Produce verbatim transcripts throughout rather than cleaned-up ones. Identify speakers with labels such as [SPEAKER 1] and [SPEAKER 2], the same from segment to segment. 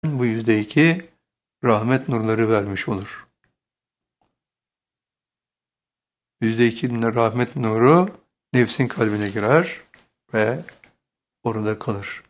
[SPEAKER 1] bu yüzde iki rahmet nurları vermiş olur. Yüzde ikinin rahmet nuru nefsin kalbine girer ve orada kalır.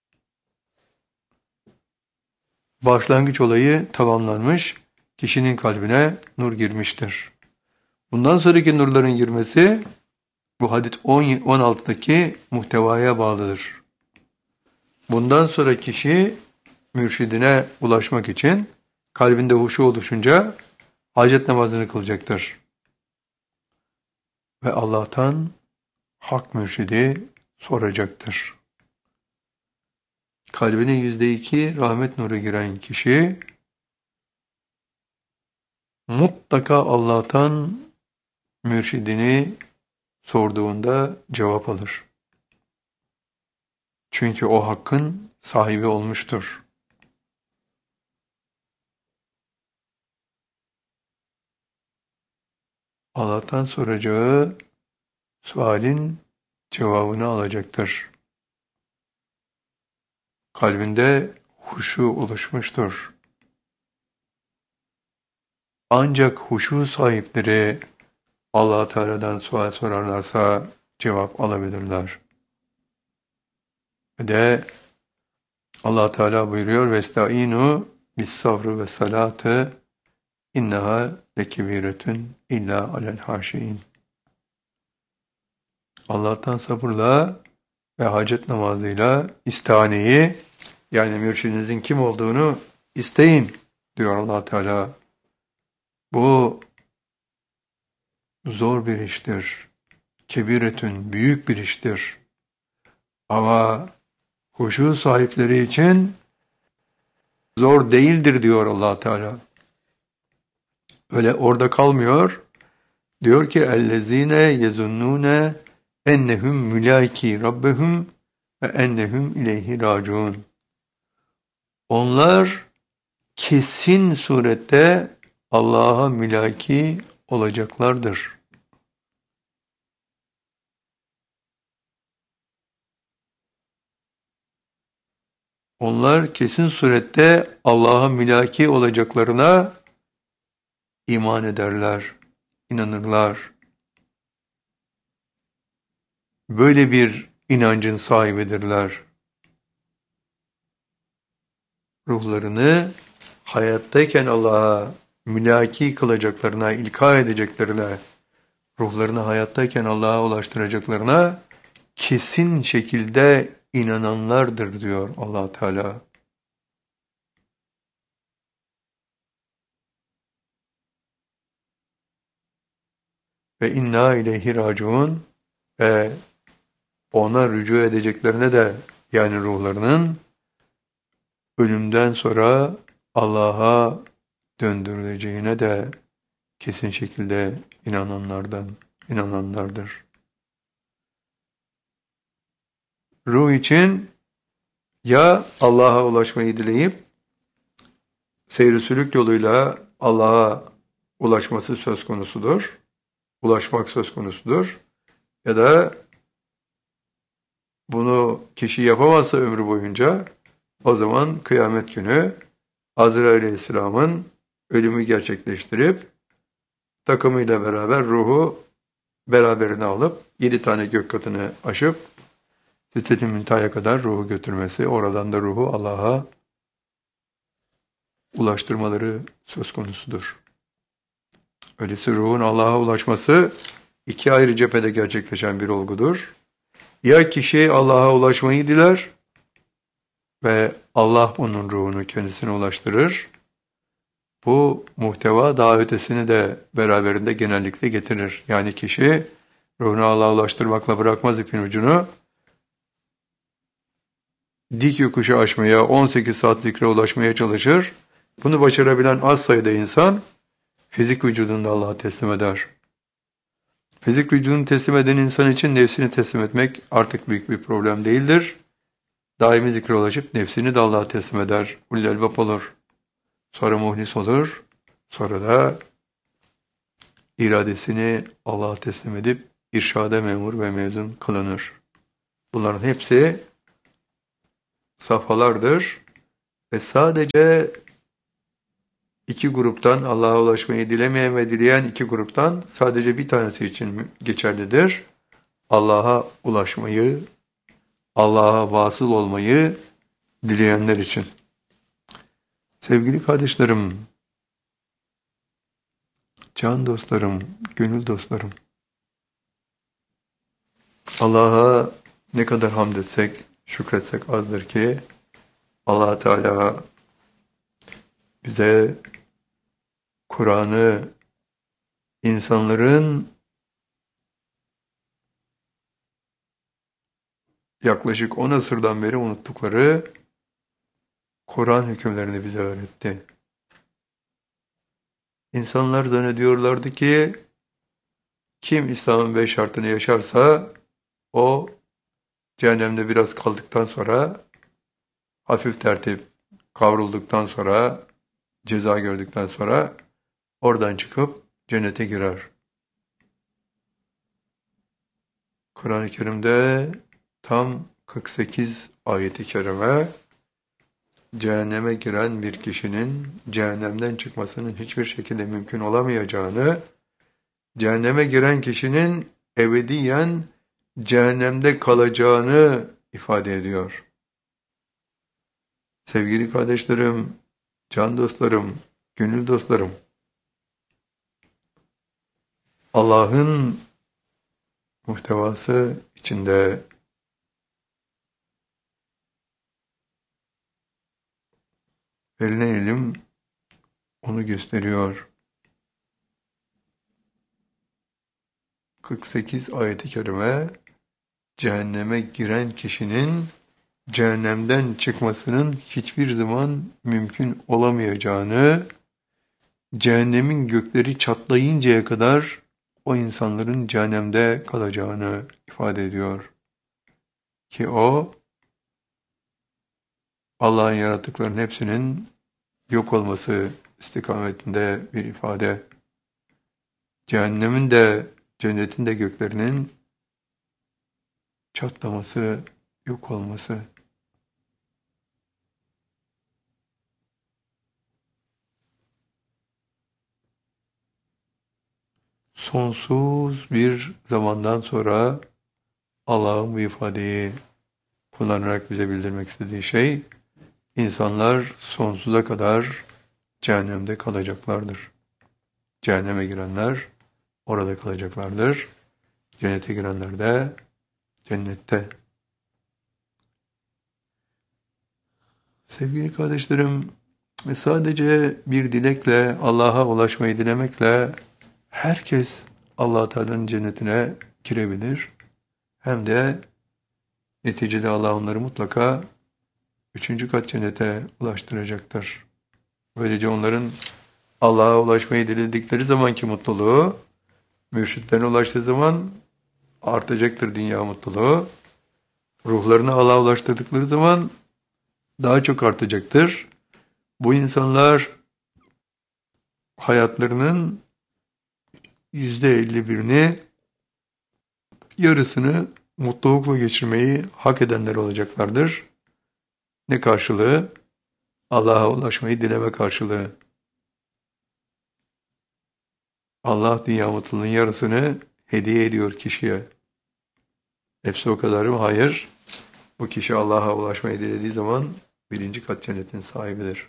[SPEAKER 1] Başlangıç olayı tamamlanmış, kişinin kalbine nur girmiştir. Bundan sonraki nurların girmesi bu hadis on altıdaki muhtevaya bağlıdır. Bundan sonra kişi mürşidine ulaşmak için kalbinde huşu oluşunca hacet namazını kılacaktır. Ve Allah'tan hak mürşidi soracaktır. Kalbine yüzde iki rahmet nuru giren kişi mutlaka Allah'tan mürşidini sorduğunda cevap alır. Çünkü o hakkın sahibi olmuştur. Allah'tan soracağı sualin cevabını alacaktır. Kalbinde huşu oluşmuştur. Ancak huşu sahipleri Allah Teala'dan sual sorarlarsa cevap alabilirler. Ve de Allah Teala buyuruyor: "Vestaînû bis-sabrı ve salâtı inneha lekebiretun illa alel haşiin." Allah'tan sabırla ve hacet namazıyla istihaneyi, yani mürşidinizin kim olduğunu isteyin diyor Allah Teala. Bu zor bir iştir. Kebiretün, büyük bir iştir. Ama huşu sahipleri için zor değildir diyor Allah Teala. Öyle orada kalmıyor. Diyor ki: "Ellezine yezunnune ennehum mulaiki rabbehum ve ennehum ileyhi raciun." Onlar kesin surette Allah'a mülaki olacaklardır. Onlar kesin surette Allah'a mülaki olacaklarına iman ederler, inanırlar. Böyle bir inancın sahibidirler. Ruhlarını hayattayken Allah'a mülaki kılacaklarına, ilka edeceklerine, ruhlarını hayattayken Allah'a ulaştıracaklarına kesin şekilde inananlardır diyor Allah Teala. Ve inna ileyhi raciun, ve ona rücu edeceklerine de, yani ruhlarının ölümden sonra Allah'a döndürüleceğine de kesin şekilde inananlardan, inananlardır. Ruh için ya Allah'a ulaşmayı dileyip seyr-i sülük yoluyla Allah'a ulaşması söz konusudur, ulaşmak söz konusudur, ya da bunu kişi yapamazsa ömrü boyunca, o zaman kıyamet günü Azrail Aleyhisselam'ın ölümü gerçekleştirip takımıyla beraber ruhu beraberine alıp yedi tane gök katını aşıp Sidret-i Münteha'ya kadar ruhu götürmesi, oradan da ruhu Allah'a ulaştırmaları söz konusudur. Öyleyse ruhun Allah'a ulaşması iki ayrı cephede gerçekleşen bir olgudur. Ya kişi Allah'a ulaşmayı diler ve Allah onun ruhunu kendisine ulaştırır. Bu muhteva daha ötesini de beraberinde genellikle getirir. Yani kişi ruhunu Allah'a ulaştırmakla bırakmaz ipin ucunu. Dik yokuşu aşmaya, on sekiz saat zikre ulaşmaya çalışır. Bunu başarabilen az sayıda insan fizik vücudunu da Allah'a teslim eder. Fizik vücudunu teslim eden insan için nefsini teslim etmek artık büyük bir problem değildir. Daimi zikre ulaşıp nefsini de Allah'a teslim eder. Ulul elbab olur. Sonra muhlis olur. Sonra da iradesini Allah'a teslim edip irşade memur ve mezun kılınır. Bunların hepsi safhalardır Ve sadece iki gruptan, Allah'a ulaşmayı dilemeyen ve dileyen iki gruptan sadece bir tanesi için geçerlidir. Allah'a ulaşmayı, Allah'a vasıl olmayı dileyenler için. Sevgili kardeşlerim, can dostlarım, gönül dostlarım, Allah'a ne kadar hamd etsek, şükretsek azdır ki Allah Teala bize Kur'an'ı insanların yaklaşık on asırdan beri unuttukları Kur'an hükümlerini bize öğretti. İnsanlar zannediyorlardı ki kim İslam'ın beş şartını yaşarsa o cehennemde biraz kaldıktan sonra hafif tertip kavrulduktan sonra ceza gördükten sonra oradan çıkıp cennete girer. Kur'an-ı Kerim'de tam kırk sekiz ayet-i kerime cehenneme giren bir kişinin cehennemden çıkmasının hiçbir şekilde mümkün olamayacağını, cehenneme giren kişinin ebediyen cehennemde kalacağını ifade ediyor. Sevgili kardeşlerim, can dostlarım, gönül dostlarım, Allah'ın muhtevası içinde verilen ilim onu gösteriyor. kırk sekiz ayet-i kerime cehenneme giren kişinin cehennemden çıkmasının hiçbir zaman mümkün olamayacağını, cehennemin gökleri çatlayıncaya kadar o insanların cehennemde kalacağını ifade ediyor. Ki o, Allah'ın yarattıklarının hepsinin yok olması istikametinde bir ifade. Cehennemin de, cennetin de göklerinin çatlaması, yok olması. Sonsuz bir zamandan sonra Allah'ın bu ifadeyi kullanarak bize bildirmek istediği şey, insanlar sonsuza kadar cehennemde kalacaklardır. Cehenneme girenler orada kalacaklardır. Cennete girenler de cennette. Sevgili kardeşlerim, sadece bir dilekle, Allah'a ulaşmayı dilemekle herkes Allah Teala'nın cennetine girebilir. Hem de neticede Allah onları mutlaka üçüncü kat cennete ulaştıracaktır. Böylece onların Allah'a ulaşmayı diledikleri zamanki mutluluğu, mürşitlerine ulaştığı zaman artacaktır dünya mutluluğu. Ruhlarını Allah'a ulaştırdıkları zaman daha çok artacaktır. Bu insanlar hayatlarının yüzde elli birini, yarısını mutlulukla geçirmeyi hak edenler olacaklardır. Ne karşılığı? Allah'a ulaşmayı dileme karşılığı. Allah dünya mutluluğunun yarısını hediye ediyor kişiye. Hepsi o kadar mı? Hayır. Bu kişi Allah'a ulaşmayı dilediği zaman birinci kat cennetin sahibidir.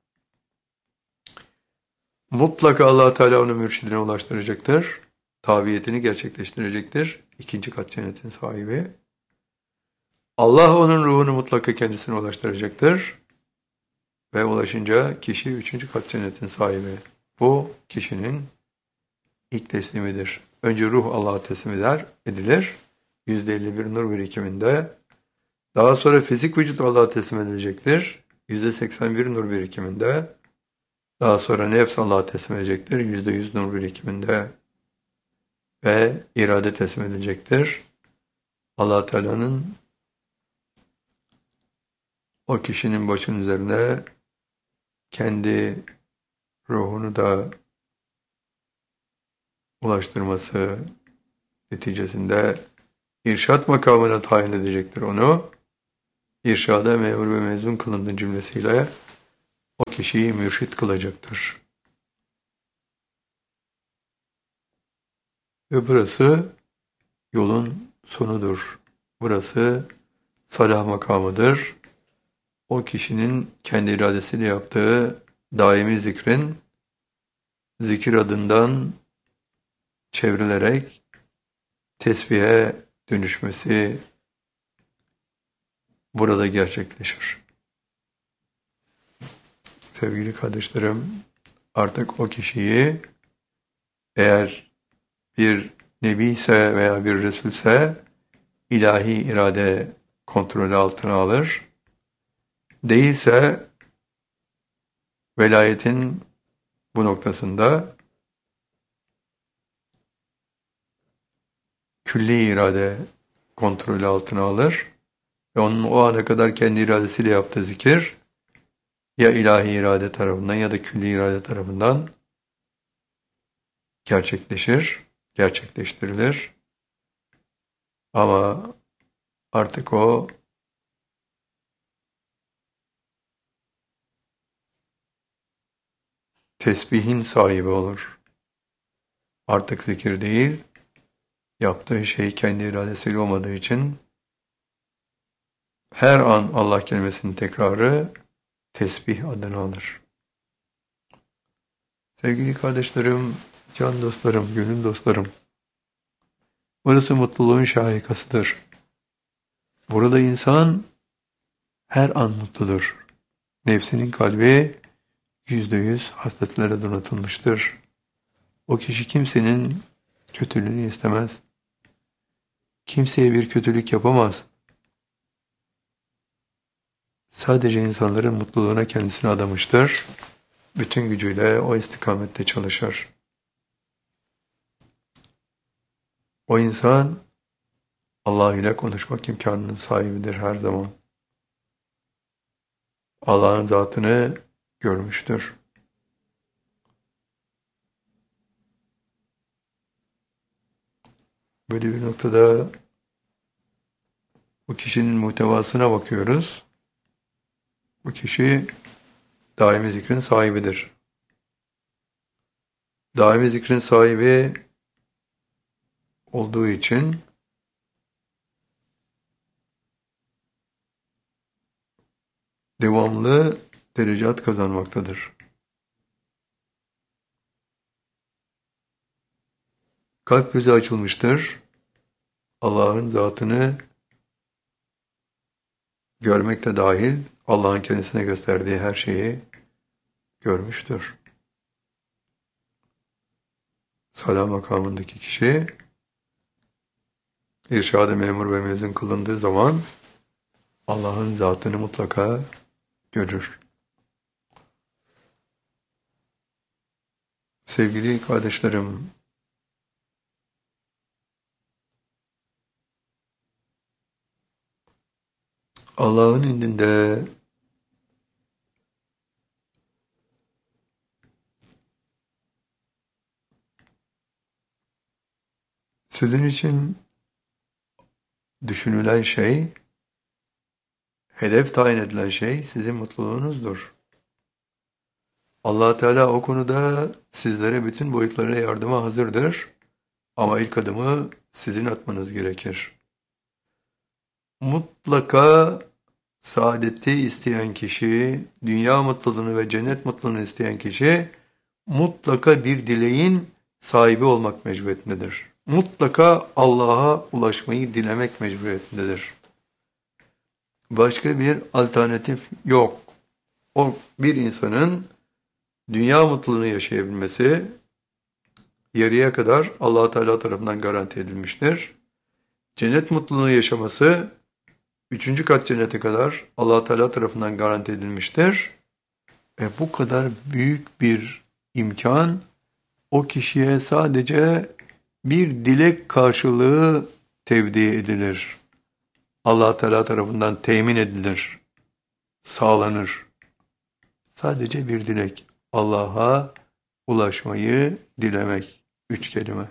[SPEAKER 1] Mutlaka Allah Teala onu mürşidine ulaştıracaktır. Tabiyetini gerçekleştirecektir. İkinci kat cennetin sahibi. Allah onun ruhunu mutlaka kendisine ulaştıracaktır. Ve ulaşınca kişi üçüncü kat cennetin sahibi. Bu kişinin ilk teslimidir. Önce ruh Allah'a teslim eder, edilir. yüzde elli bir nur birikiminde. Daha sonra fizik vücut Allah'a teslim edilecektir. yüzde seksen bir nur birikiminde. Daha sonra nefs Allah'a teslim edecektir. yüzde yüz nur birikiminde. Ve irade teslim edilecektir. Allah Teala'nın o kişinin başının üzerine kendi ruhunu da ulaştırması neticesinde irşat makamına tayin edecektir onu. İrşada memur ve mezun kılındığın cümlesiyle o kişiyi mürşit kılacaktır. Ve burası yolun sonudur. Burası salah makamıdır. O kişinin kendi iradesiyle yaptığı daimi zikrin zikir adından çevrilerek tesbihe dönüşmesi burada gerçekleşir. Sevgili kardeşlerim, artık o kişiyi eğer bir nebi ise veya bir resulse ilahi irade kontrolü altına alır. Değilse velayetin bu noktasında külli irade kontrolü altına alır ve onun o ana kadar kendi iradesiyle yaptığı zikir ya ilahi irade tarafından ya da külli irade tarafından gerçekleşir, gerçekleştirilir. Ama artık o tesbihin sahibi olur. Artık zikir değil, yaptığı şey kendi iradesiyle olmadığı için her an Allah kelimesinin tekrarı tesbih adını alır. Sevgili kardeşlerim, can dostlarım, gönül dostlarım, burası mutluluğun şahikasıdır. Burada insan her an mutludur. Nefsinin kalbi yüzde yüz hasretlere donatılmıştır. O kişi kimsenin kötülüğünü istemez. Kimseye bir kötülük yapamaz. Sadece insanların mutluluğuna kendisini adamıştır. Bütün gücüyle o istikamette çalışır. O insan Allah ile konuşmak imkanının sahibidir her zaman. Allah'ın zatını görmüştür. Böyle bir noktada bu kişinin muhtevasına bakıyoruz. Bu kişi daimi zikrin sahibidir. Daimi zikrin sahibi olduğu için devamlı derecat kazanmaktadır. Kalp gözü açılmıştır. Allah'ın zatını görmek de dahil Allah'ın kendisine gösterdiği her şeyi görmüştür. Salah makamındaki kişi irşad-ı memur ve müezzin kılındığı zaman Allah'ın zatını mutlaka görür. Sevgili kardeşlerim, Allah'ın indinde sizin için düşünülen şey, hedef tayin edilen şey sizin mutluluğunuzdur. Allah Teala o konuda sizlere bütün boyutlarıyla yardıma hazırdır. Ama ilk adımı sizin atmanız gerekir. Mutlaka saadeti isteyen kişi, dünya mutluluğunu ve cennet mutluluğunu isteyen kişi mutlaka bir dileğin sahibi olmak mecburiyetindedir. Mutlaka Allah'a ulaşmayı dilemek mecburiyetindedir. Başka bir alternatif yok. O bir insanın dünya mutluluğunu yaşayabilmesi yarıya kadar Allah Teala tarafından garanti edilmiştir. Cennet mutluluğunu yaşaması üçüncü kat cennete kadar Allah Teala tarafından garanti edilmiştir. Ve bu kadar büyük bir imkan o kişiye sadece bir dilek karşılığı tevdi edilir. Allah Teala tarafından temin edilir, sağlanır. Sadece bir dilek. Allah'a ulaşmayı dilemek. Üç kelime.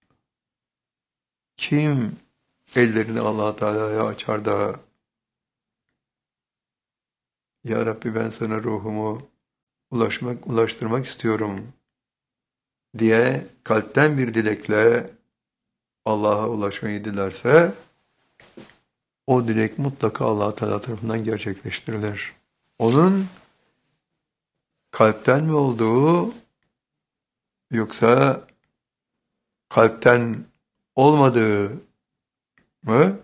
[SPEAKER 1] Kim ellerini Allah Teala'ya açar da Ya Rabbi ben sana ruhumu ulaşmak, ulaştırmak istiyorum diye kalpten bir dilekle Allah'a ulaşmayı dilerse, o dilek mutlaka Allah Teala tarafından gerçekleştirilir. Onun kalpten mi olduğu yoksa kalpten olmadığı mı?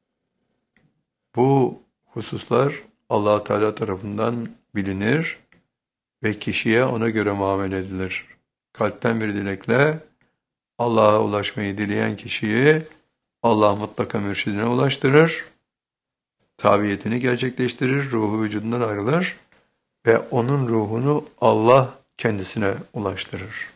[SPEAKER 1] Bu hususlar Allah Teala tarafından bilinir ve kişiye ona göre muamele edilir. Kalpten bir dilekle Allah'a ulaşmayı dileyen kişiyi Allah mutlaka mürşidine ulaştırır, tabiyetini gerçekleştirir, ruhu vücudundan ayrılır ve onun ruhunu Allah kendisine ulaştırır.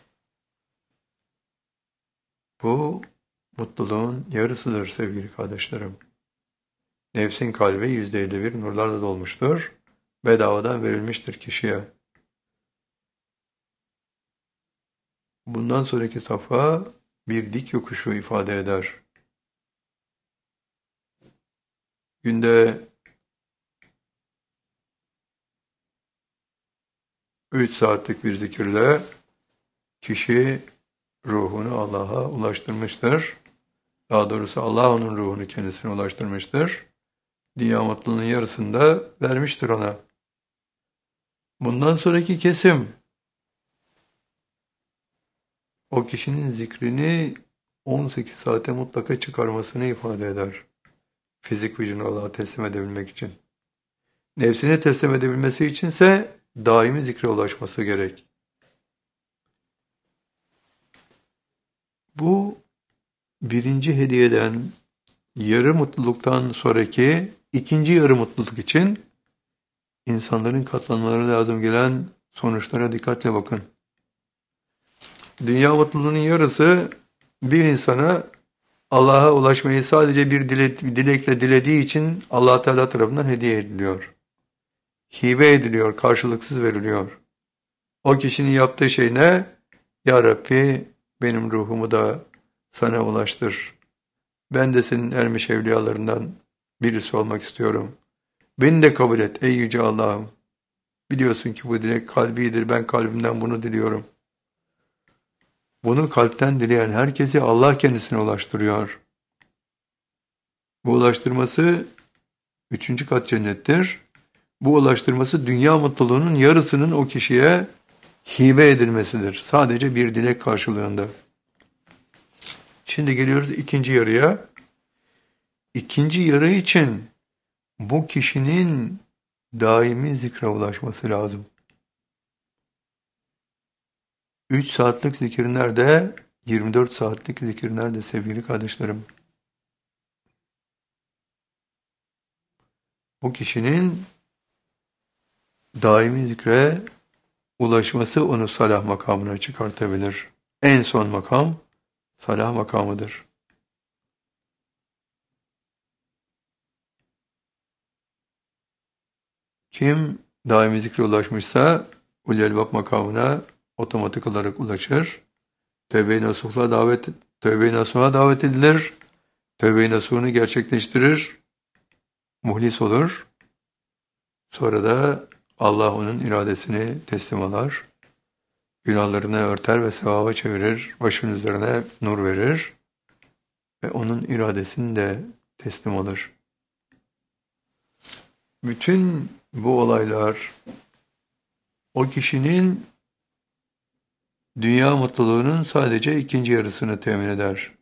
[SPEAKER 1] Bu mutluluğun yarısıdır sevgili kardeşlerim. Nefsin kalbi yüzde elli bir nurlarla dolmuştur. Bedavadan verilmiştir kişiye. Bundan sonraki safha bir dik yokuşu ifade eder. Günde üç saatlik bir zikirle kişi ruhunu Allah'a ulaştırmıştır. Daha doğrusu Allah onun ruhunu kendisine ulaştırmıştır. Dünya mutluluğunun yarısını da vermiştir ona. Bundan sonraki kesim, o kişinin zikrini on sekiz saate mutlaka çıkarmasını ifade eder. Fizik vücudunu Allah'a teslim edebilmek için. Nefsini teslim edebilmesi içinse daimi zikre ulaşması gerek. Bu birinci hediyeden, yarı mutluluktan sonraki ikinci yarı mutluluk için insanların katlanmaları lazım gelen sonuçlara dikkatle bakın. Dünya mutluluğunun yarısı bir insana Allah'a ulaşmayı sadece bir dile, dilekle dilediği için Allah Teala tarafından hediye ediliyor. Hibe ediliyor, karşılıksız veriliyor. O kişinin yaptığı şey ne? Ya Rabbi benim ruhumu da sana ulaştır. Ben de senin ermiş evliyalarından birisi olmak istiyorum. Beni de kabul et ey yüce Allah'ım. Biliyorsun ki bu dilek kalbidir. Ben kalbimden bunu diliyorum. Bunu kalpten dileyen herkesi Allah kendisine ulaştırıyor. Bu ulaştırması üçüncü kat cennettir. Bu ulaştırması dünya mutluluğunun yarısının o kişiye hibe edilmesidir. Sadece bir dilek karşılığında. Şimdi geliyoruz ikinci yarıya. İkinci yarı için bu kişinin daimi zikre ulaşması lazım. üç saatlik zikir nerede? yirmi dört saatlik zikir nerede sevgili kardeşlerim? Bu kişinin daimi zikre ulaşması onu salah makamına çıkartabilir. En son makam salah makamıdır. Kim daimi zikre ulaşmışsa ulul elbab makamına otomatik olarak ulaşır. Tevbe-i nasuh'a davet, tevbe-i nasuh'a davet edilir. Tevbe-i nasuh'unu gerçekleştirir. Muhlis olur. Sonra da Allah onun iradesini teslim alır. Günahlarını örter ve sevaba çevirir. Başının üzerine nur verir. Ve onun iradesini de teslim alır. Bütün bu olaylar o kişinin dünya mutluluğunun sadece ikinci yarısını temin eder.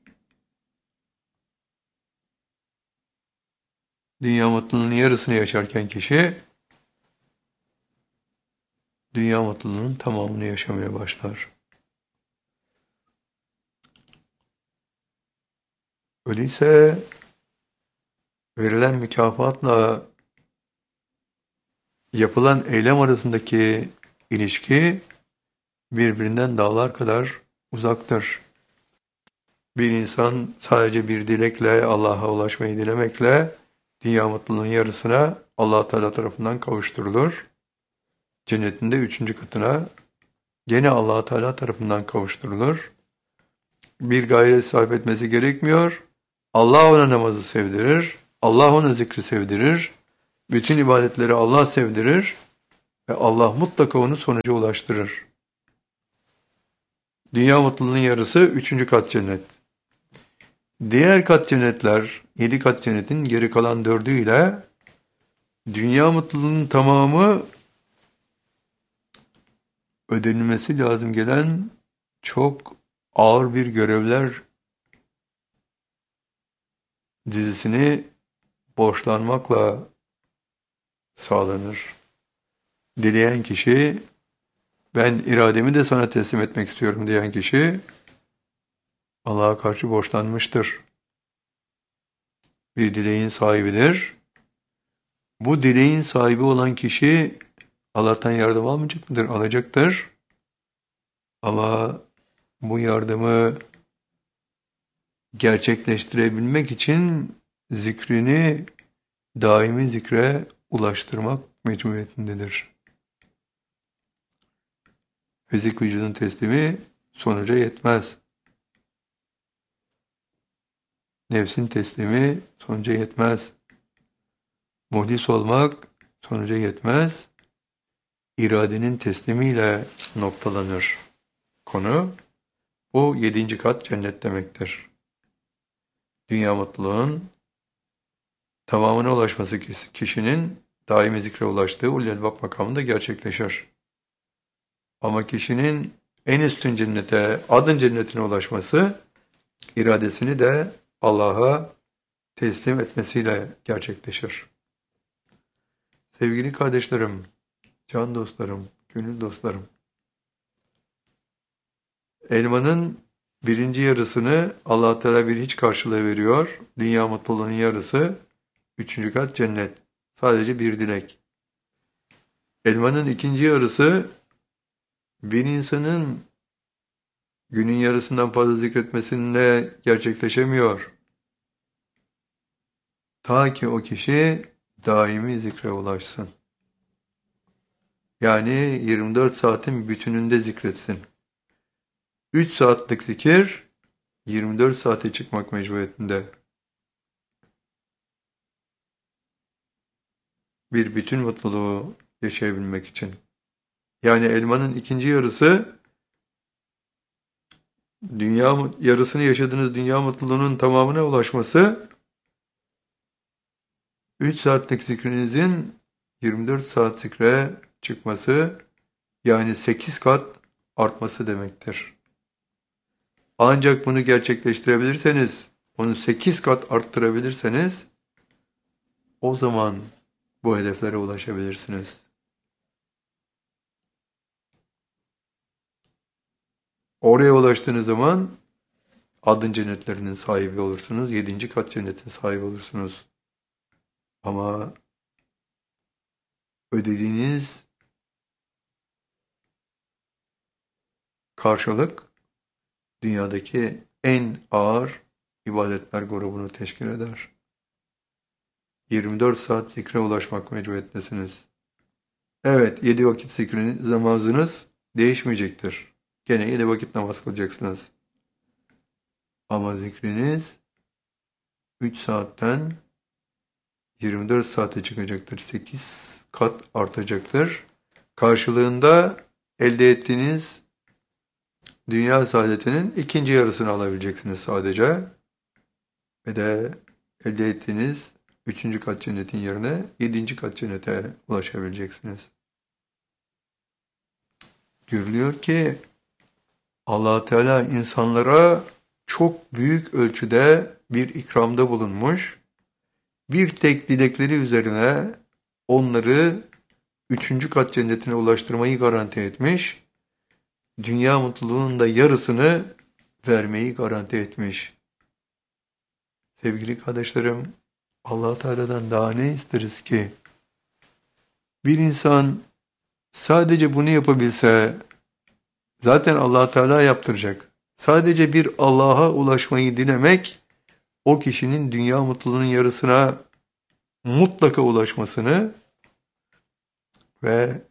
[SPEAKER 1] Dünya mutluluğunun yarısını yaşarken kişi dünya mutluluğunun tamamını yaşamaya başlar. Öyleyse verilen mükafatla yapılan eylem arasındaki ilişki birbirinden dağlar kadar uzaktır. Bir insan sadece bir dilekle Allah'a ulaşmayı dilemekle dünya mutluluğunun yarısına Allah Teala tarafından kavuşturulur. Cennetinde üçüncü katına gene Allah Teala tarafından kavuşturulur. Bir gayret sarf etmesi gerekmiyor. Allah ona namazı sevdirir. Allah ona zikri sevdirir. Bütün ibadetleri Allah sevdirir. ve Allah mutlaka onu sonuca ulaştırır. Dünya mutluluğunun yarısı üçüncü kat cennet. Diğer kat cennetler, yedi kat cennetin geri kalan dördüyle dünya mutluluğunun tamamı ödenilmesi lazım gelen çok ağır bir görevler dizisini borçlanmakla sağlanır. Dileyen kişi, ben irademi de sana teslim etmek istiyorum diyen kişi Allah'a karşı borçlanmıştır. Bir dileğin sahibidir. Bu dileğin sahibi olan kişi Allah'tan yardım almayacak mıdır? Alacaktır. Ama bu yardımı gerçekleştirebilmek için zikrini daimi zikre ulaştırmak mecburiyetindedir. Fizik vücudun teslimi sonuca yetmez. Nefsin teslimi sonuca yetmez. Muhlis olmak sonuca yetmez. İradenin teslimiyle noktalanır konu. Bu yedinci kat cennet demektir. Dünya mutluluğun tamamına ulaşması kişinin daimi zikre ulaştığı ulul elbab makamında gerçekleşir. Ama kişinin en üstün cennete, adın cennetine ulaşması iradesini de Allah'a teslim etmesiyle gerçekleşir. Sevgili kardeşlerim, can dostlarım, gönül dostlarım, elmanın birinci yarısını Allah Teala bir hiç karşılığı veriyor. Dünya mutluluğunun yarısı üçüncü kat cennet. Sadece bir dilek. Elmanın ikinci yarısı bir insanın günün yarısından fazla zikretmesiyle gerçekleşemiyor. Ta ki o kişi daimi zikre ulaşsın. Yani yirmi dört saatin bütününde zikretsin. üç saatlik zikir yirmi dört saate çıkmak mecburiyetinde. Bir bütün mutluluğu yaşayabilmek için. Yani elmanın ikinci yarısı dünya yarısını yaşadığınız dünya mutluluğunun tamamına ulaşması üç saatlik zikrinizin yirmi dört saat zikre çıkması, yani sekiz kat artması demektir. Ancak bunu gerçekleştirebilirseniz, onu sekiz kat arttırabilirseniz o zaman bu hedeflere ulaşabilirsiniz. Oraya ulaştığınız zaman adın cennetlerinin sahibi olursunuz, yedinci kat cennetin sahibi olursunuz. Ama ödediğiniz karşılık dünyadaki en ağır ibadetler grubunu teşkil eder. yirmi dört saat zikre ulaşmak mecburiyetindesiniz. Evet, yedi vakit zikriniz, namazınız değişmeyecektir. Gene yedi vakit namaz kılacaksınız. Ama zikriniz üç saatten yirmi dört saate çıkacaktır. sekiz kat artacaktır. Karşılığında elde ettiğiniz dünya saadetinin ikinci yarısını alabileceksiniz sadece. Ve de elde ettiğiniz üçüncü kat cennetin yerine yedinci kat cennete ulaşabileceksiniz. Görülüyor ki Allah Teala insanlara çok büyük ölçüde bir ikramda bulunmuş. Bir tek dilekleri üzerine onları üçüncü kat cennetine ulaştırmayı garanti etmiş. Dünya mutluluğunun da yarısını vermeyi garanti etmiş. Sevgili kardeşlerim, Allah Teala'dan daha ne isteriz ki? Bir insan sadece bunu yapabilse, zaten Allah Teala yaptıracak. Sadece bir Allah'a ulaşmayı dilemek, o kişinin dünya mutluluğunun yarısına mutlaka ulaşmasını ve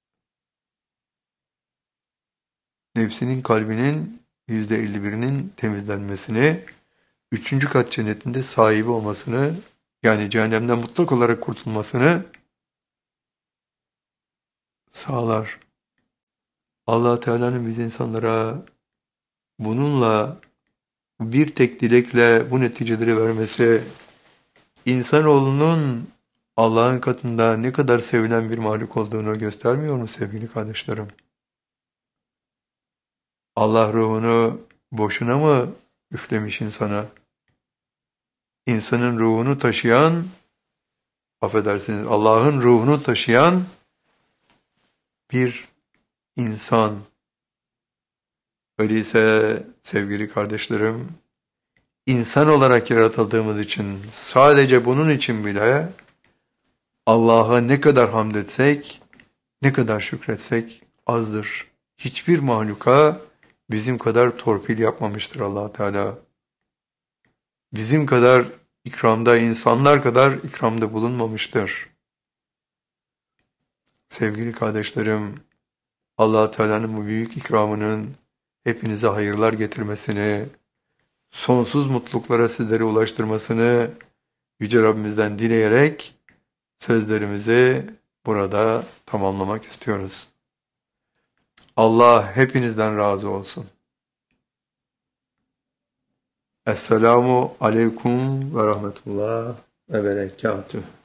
[SPEAKER 1] nefsinin, kalbinin yüzde elli birinin temizlenmesini, üçüncü kat cennetinde sahibi olmasını, yani cehennemden mutlak olarak kurtulmasını sağlar. Allah Teala'nın biz insanlara bununla bir tek dilekle bu neticeleri vermesi, insanoğlunun Allah'ın katında ne kadar sevilen bir mahluk olduğunu göstermiyor mu sevgili kardeşlerim? Allah ruhunu boşuna mı üflemiş insana? İnsanın ruhunu taşıyan, affedersiniz, Allah'ın ruhunu taşıyan bir insan. Öyleyse sevgili kardeşlerim, insan olarak yaratıldığımız için, sadece bunun için bile Allah'a ne kadar hamd etsek, ne kadar şükretsek azdır. Hiçbir mahluka bizim kadar torpil yapmamıştır Allah Teala. Bizim kadar ikramda, insanlar kadar ikramda bulunmamıştır. Sevgili kardeşlerim, Allah Teala'nın bu büyük ikramının hepinize hayırlar getirmesini, sonsuz mutluluklara sizleri ulaştırmasını Yüce Rabbimizden dileyerek sözlerimizi burada tamamlamak istiyoruz. Allah hepinizden razı olsun. Esselamu aleyküm ve rahmetullah ve berekatuhu.